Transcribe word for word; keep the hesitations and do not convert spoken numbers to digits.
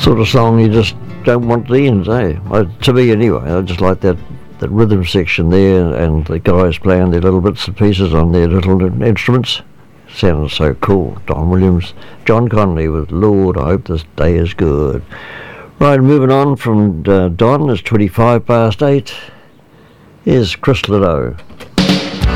sort of song you just don't want to end, eh? I, to me anyway, I just like that, that rhythm section there and the guys playing their little bits and pieces on their little instruments. Sounded so cool. Don Williams, John Connolly with Lord, I Hope This Day Is Good. Right, moving on from uh, Don, it's twenty-five past eight. Here's Chris Liddell.